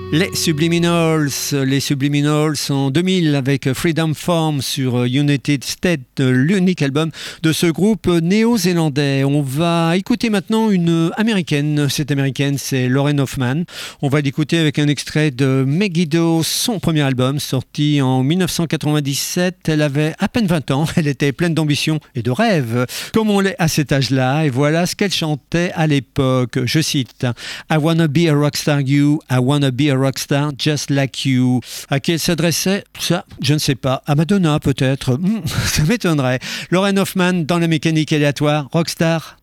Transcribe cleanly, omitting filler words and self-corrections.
Les Subliminals en 2000 avec Freedom Form sur United States, l'unique album de ce groupe néo-zélandais. On va écouter maintenant une américaine. Cette américaine, c'est Lauren Hoffman. On va l'écouter avec un extrait de Megiddo, son premier album sorti en 1997. Elle avait à peine 20 ans. Elle était pleine d'ambition et de rêves, comme on l'est à cet âge-là. Et voilà ce qu'elle chantait à l'époque. Je cite: I wanna be a rockstar you, I wanna be a rockstar just like you. À qui elle s'adressait? Ça, je ne sais pas. À Madonna peut-être. Ça m'étonnerait. Lauren Hoffman dans la mécanique aléatoire. Rockstar